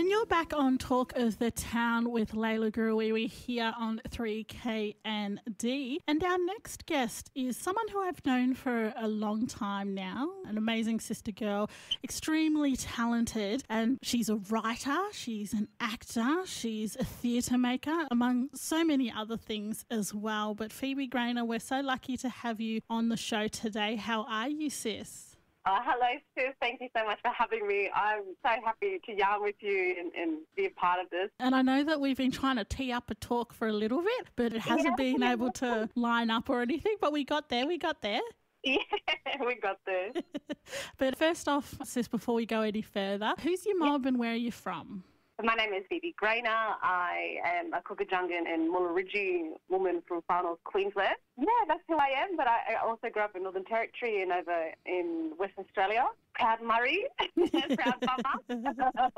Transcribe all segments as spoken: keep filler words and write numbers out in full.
And you're back on Talk of the Town with Layla Gurui here on three K N D. And our next guest is someone who I've known for a long time now, an amazing sister girl, extremely talented. And she's a writer, she's an actor, she's a theatre maker, among so many other things as well. But Phoebe Grainer, we're so lucky to have you on the show today. How are you, sis? Uh, hello, Sis. Thank you so much for having me. I'm so happy to yarn with you and, and be a part of this. And I know that we've been trying to tee up a talk for a little bit, but it hasn't yeah. been able to line up or anything, but we got there, we got there. Yeah, we got there. But first off, Sis, before we go any further, who's your mob and where are you from? My name is Phoebe Grainer. I am a Cookajungan and Mulluridji woman from Far North Queensland. Yeah, that's who I am, but I, I also grew up in Northern Territory and over in Western Australia. Proud Murray, proud mama.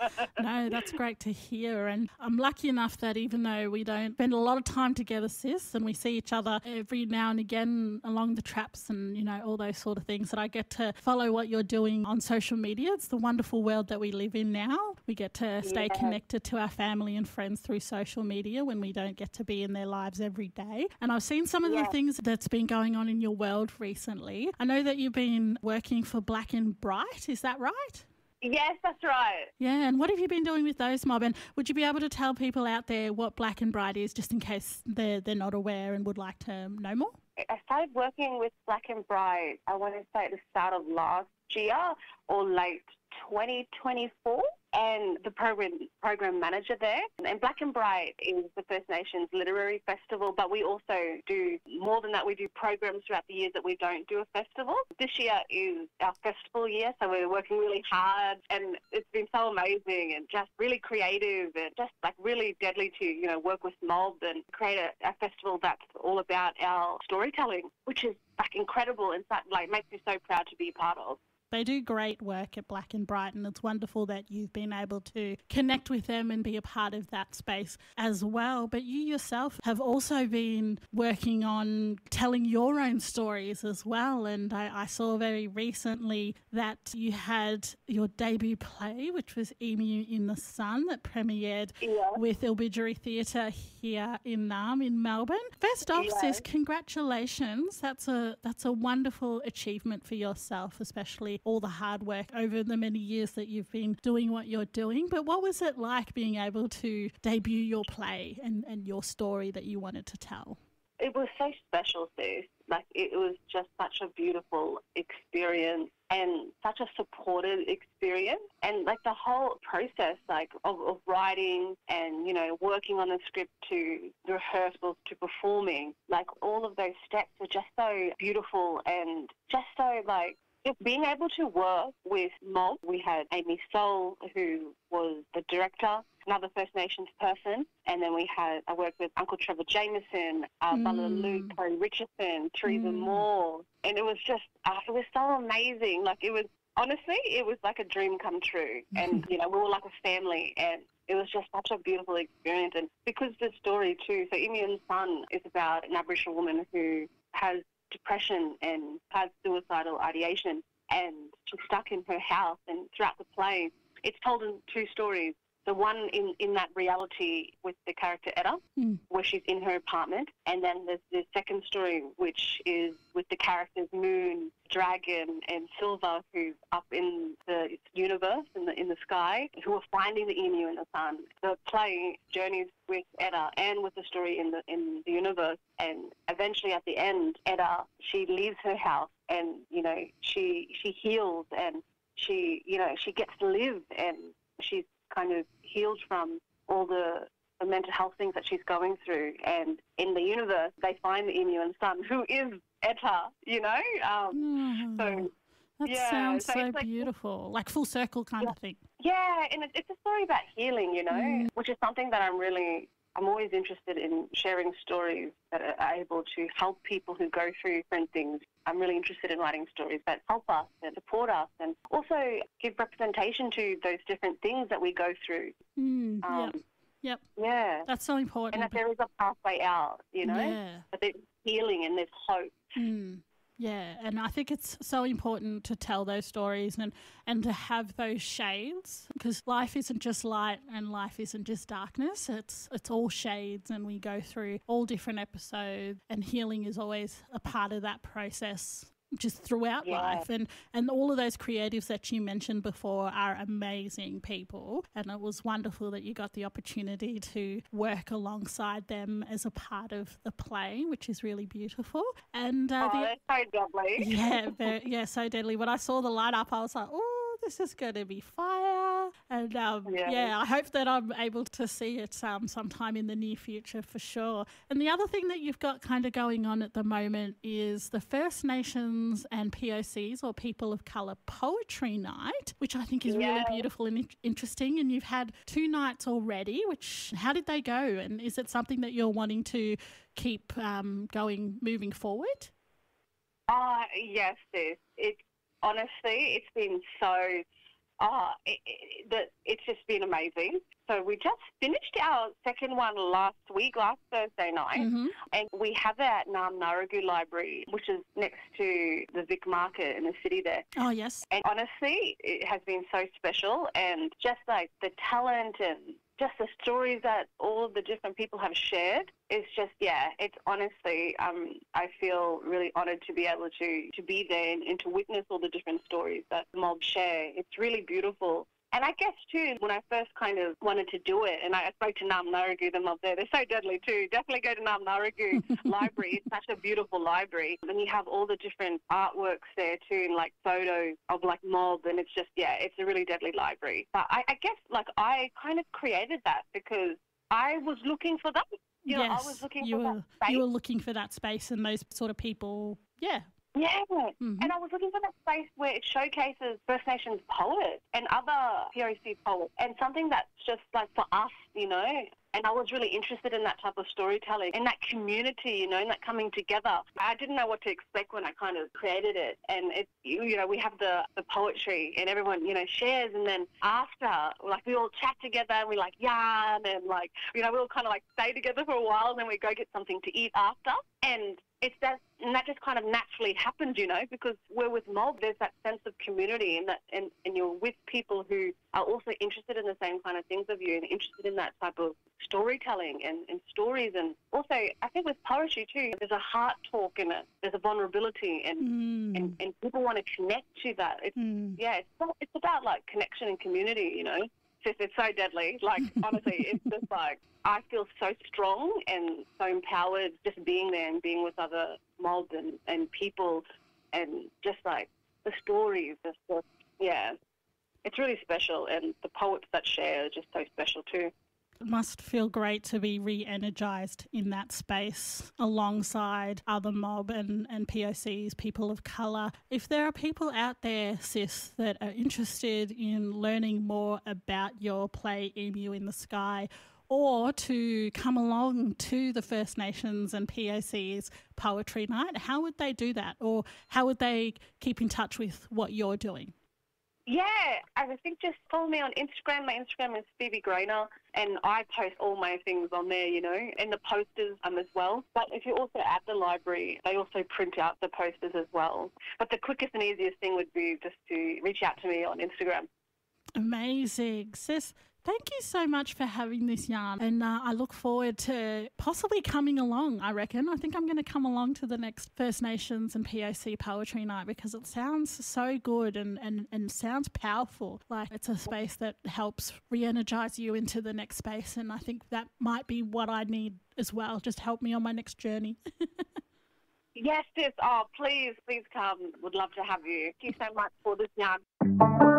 No, that's great to hear. And I'm lucky enough that even though we don't spend a lot of time together, sis, and we see each other every now and again along the traps and, you know, all those sort of things, that I get to follow what you're doing on social media. It's the wonderful world that we live in now. We get to stay yeah. connected to our family and friends through social media when we don't get to be in their lives every day. And I've seen some of yeah. the things that's been going on in your world recently. I know that you've been working for Black and Bright, is that right? Yes, that's right. Yeah, and what have you been doing with those, mob? And would you be able to tell people out there what Black and Bright is, just in case they're, they're not aware and would like to know more? I started working with Black and Bright, I want to say at the start of last year or late twenty twenty-four, and the program program manager there. And Black and Bright is the First Nations Literary Festival, but we also do more than that. We do programs throughout the years that we don't do a festival. This year is our festival year, so we're working really hard, and it's been so amazing and just really creative and just like really deadly to, you know, work with mob and create a, a festival that's all about our storytelling, which is like incredible and like makes me so proud to be a part of. They do great work at Black and Bright, and it's wonderful that you've been able to connect with them and be a part of that space as well. But you yourself have also been working on telling your own stories as well. And I, I saw very recently that you had your debut play, which was Emu in the Sun, that premiered yeah. with Ilbidgery Theatre here in Naarm in Melbourne. First off, yeah. sis, congratulations. That's a that's a wonderful achievement for yourself, especially all the hard work over the many years that you've been doing what you're doing. But what was it like being able to debut your play and, and your story that you wanted to tell? It was so special, Sue. Like, it was just such a beautiful experience and such a supported experience. And, like, the whole process, like, of, of writing and, you know, working on the script to the rehearsals to performing, like, all of those steps were just so beautiful and just so, like, just being able to work with mob. We had Amy Soul, who was the director, another First Nations person, and then we had, I worked with Uncle Trevor Jameson, uh, mm. Bala Luke, Corey Richardson, Teresa mm. Moore, and it was just, uh, it was so amazing. Like, it was, honestly, it was like a dream come true, and, you know, we were like a family, and it was just such a beautiful experience. And because the story too, so Emu in the Sun is about an Aboriginal woman who has depression and has suicidal ideation, and she's stuck in her house. And throughout the play, it's told in two stories. The one in, in that reality with the character Etta, mm. where she's in her apartment, and then there's the second story, which is with the characters Moon, Dragon, and Silver, who's up in the universe, in the in the sky, who are finding the emu in the sun. The play journeys with Etta and with the story in the in the universe, and eventually at the end, Etta, she leaves her house, and you know she she heals, and she you know she gets to live, and she's kind of healed from all the, the mental health things that she's going through. And in the universe, they find the emu and sun, who is Etta, you know? Um, oh, so that yeah, sounds so so like, beautiful, like full circle kind yeah, of thing. Yeah, and it, it's a story about healing, you know, mm. which is something that I'm really, I'm always interested in sharing stories that are able to help people who go through different things. I'm really interested in writing stories that help us and support us, and also give representation to those different things that we go through. Mm, um, yep. Yep. Yeah. That's so important. And that there is a pathway out, you know, yeah. that there's healing and there's hope. Mm. Yeah, and I think it's so important to tell those stories and, and to have those shades, because life isn't just light and life isn't just darkness. It's it's all shades, and we go through all different episodes, and healing is always a part of that process just throughout Yeah. life. And, and all of those creatives that you mentioned before are amazing people. And it was wonderful that you got the opportunity to work alongside them as a part of the play, which is really beautiful. And uh, Oh, the, that's so lovely. yeah, very, yeah, so deadly. When I saw the light up, I was like, oh, this is going to be fire. And um, Yeah. yeah, I hope that I'm able to see it um, sometime in the near future for sure. And the other thing that you've got kind of going on at the moment is the First Nations and P O Cs, or People of Colour Poetry Night, which I think is really Yeah. beautiful and in- interesting. And you've had two nights already, which, how did they go? And is it something that you're wanting to keep um, going moving forward? Oh, yes, sis. It's honestly, it's been so, oh, it, it, the, it's just been amazing. So we just finished our second one last week, last Thursday night, Mm-hmm. and we have it at Nam Naragu Library, which is next to the Vic Market in the city there. Oh, yes. And honestly, it has been so special, and just like the talent and just the stories that all of the different people have shared, it's just, yeah, it's honestly, um, I feel really honoured to be able to, to be there and, and to witness all the different stories that the mob share. It's really beautiful. And I guess, too, when I first kind of wanted to do it, and I spoke to Nam Naragu, the mob there, they're so deadly, too. Definitely go to Nam Naragu Library. It's such a beautiful library. And you have all the different artworks there, too, and, like, photos of, like, mob. And it's just, yeah, it's a really deadly library. But I, I guess, like, I kind of created that because I was looking for that. You know, yes, I was looking you for were, that space. you were looking for that space and those sort of people. Yeah. Yeah, Mhm. and I was looking for that space where it showcases First Nations poets and other P O C poets, and something that's just like for us, you know. And I was really interested in that type of storytelling, in that community, you know, in that coming together. I didn't know what to expect when I kind of created it. And it's, you you know, we have the, the poetry and everyone, you know, shares. And then after, like, we all chat together and we like yarn and like, you know, we all kind of like stay together for a while and then we go get something to eat after. And it's that, and that just kind of naturally happens, you know, because we're with mob, there's that sense of community, and that, and, and you're with people who are also interested in the same kind of things of you and interested in that type of storytelling and, and stories. And also, I think with poetry too, there's a heart talk in it, there's a vulnerability, and Mm. and, and people want to connect to that. It's, Mm. yeah, it's, not, it's about like connection and community, you know. It's, it's so deadly. Like, honestly, it's just like, I feel so strong and so empowered just being there and being with other mob and, and people, and just like the stories, just, just, yeah, it's really special. And the poets that share are just so special too. It must feel great to be re-energised in that space alongside other mob and, and P O Cs, people of colour. If there are people out there, sis, that are interested in learning more about your play Emu in the Sky, or to come along to the First Nations and P O Cs Poetry Night, how would they do that? Or how would they keep in touch with what you're doing? Yeah, I think just follow me on Instagram. My Instagram is Phoebe Grainer, and I post all my things on there, you know, and the posters um, as well. But if you're also at the library, they also print out the posters as well. But the quickest and easiest thing would be just to reach out to me on Instagram. Amazing. Sis, thank you so much for having this yarn, and uh, I look forward to possibly coming along, I reckon. I think I'm going to come along to the next First Nations and P O C Poetry Night because it sounds so good and, and, and sounds powerful. Like it's a space that helps re-energise you into the next space, and I think that might be what I need as well. Just help me on my next journey. Yes, sis. Oh, please, please come. Would love to have you. Thank you so much for this yarn.